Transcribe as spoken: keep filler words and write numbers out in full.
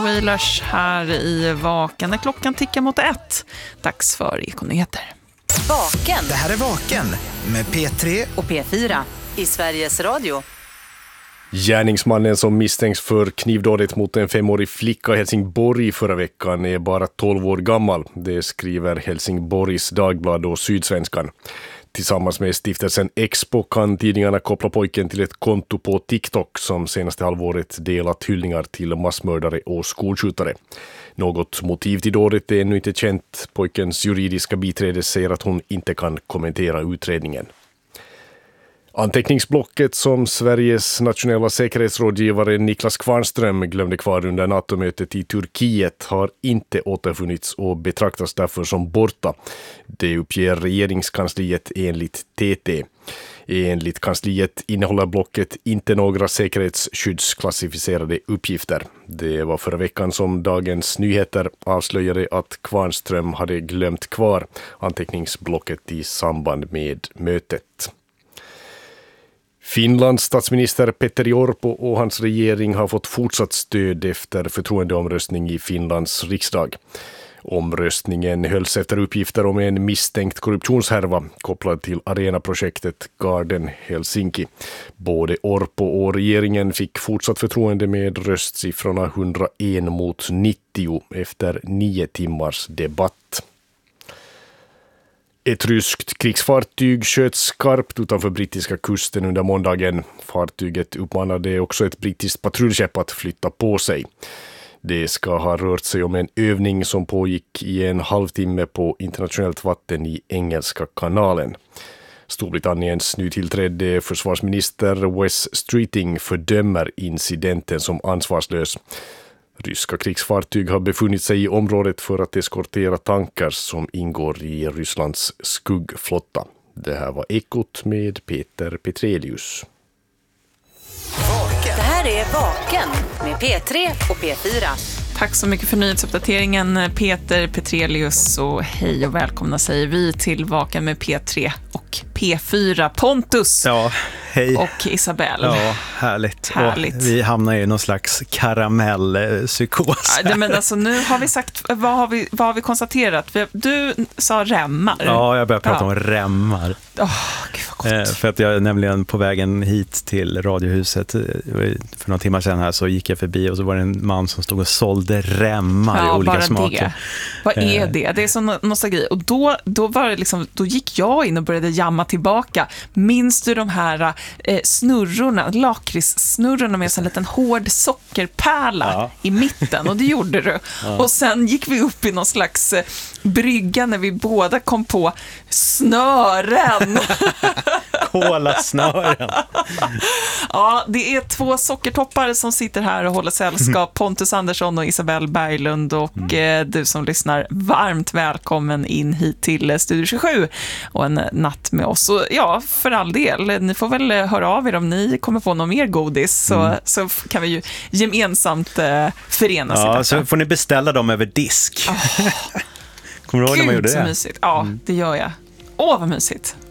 Wailers här i Vaken när klockan tickar mot ett. Dags för Ekonyheter. Vaken. Det här är Vaken med P tre och P fyra i Sveriges Radio. Gärningsmannen som misstänks för knivdådet mot en femårig flicka i Helsingborg förra veckan är bara tolv år gammal. Det skriver Helsingborgs Dagblad och Sydsvenskan. Tillsammans med stiftelsen Expo kan tidningarna koppla pojken till ett konto på TikTok som senaste halvåret delat hyllningar till massmördare och skolskjutare. Något motiv till dådet är ännu inte känt. Pojkens juridiska biträde säger att hon inte kan kommentera utredningen. Anteckningsblocket som Sveriges nationella säkerhetsrådgivare Niklas Kvarnström glömde kvar under NATO-mötet i Turkiet har inte återfunnits och betraktas därför som borta. Det uppger regeringskansliet enligt T T. Enligt kansliet innehåller blocket inte några säkerhetsskyddsklassificerade uppgifter. Det var förra veckan som Dagens Nyheter avslöjade att Kvarnström hade glömt kvar anteckningsblocket i samband med mötet. Finlands statsminister Petteri Orpo och hans regering har fått fortsatt stöd efter förtroendeomröstning i Finlands riksdag. Omröstningen hölls efter uppgifter om en misstänkt korruptionshärva kopplad till arenaprojektet Garden Helsinki. Både Orpo och regeringen fick fortsatt förtroende med röstsiffrorna hundraen mot nittio efter nio timmars debatt. Ett ryskt krigsfartyg sköt skarpt utanför brittiska kusten under måndagen. Fartyget uppmanade också ett brittiskt patrullskepp att flytta på sig. Det ska ha rört sig om en övning som pågick i en halvtimme på internationellt vatten i Engelska kanalen. Storbritanniens nytillträdde försvarsminister Wes Streeting fördömer incidenten som ansvarslös. Ryska krigsfartyg har befunnit sig i området för att eskortera tankar som ingår i Rysslands skuggflotta. Det här var Ekot med Peter Petrelius. Det här är Vaken med P tre och P fyra. Tack så mycket för nyhetsuppdateringen Peter Petrelius och hej och välkomna säger vi till Vaken med P tre och P fyra. Pontus ja, hej. Och Isabelle. Ja, härligt. härligt. Och vi hamnar i någon slags karamellpsykos. Ja, men alltså, nu har vi sagt, vad har vi, vad har vi konstaterat? Du sa remmar. Ja, jag börjar prata ja. om remmar. Oh, gud vad gott. Eh, för att jag är nämligen på vägen hit till Radiohuset för några timmar sedan här så gick jag förbi och så var det en man som stod och sålde remmar ja, i olika bara smaker. Det. Vad är det? Det är sån nostalgi. Och då, då, var det liksom, då gick jag in och började jamma tillbaka. Minns du de här eh, snurrorna, lakritssnurrorna med en liten hård sockerpärla ja. i mitten? Och det gjorde du. Ja. Och sen gick vi upp i någon slags eh, brygga när vi båda kom på snören. Kolasnören. Ja, det är två sockertoppar som sitter här och håller sällskap. Pontus Andersson och Isabelle Berglund och mm. eh, du som lyssnar, varmt välkommen in hit till Studio tjugosju och en natt med oss. Och ja, för all del, ni får väl höra av er om ni kommer få något mer godis så, mm. så kan vi ju gemensamt eh, förenas ja, i detta. Så får ni beställa dem över disk. Oh. Kommer du ihåg när man gjorde det? Gud så mysigt. Ja, mm. det gör jag. Åh, vad mysigt.